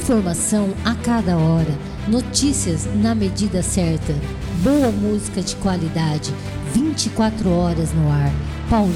Informação a cada hora, notícias na medida certa, boa música de qualidade, 24 horas no ar. Paulinho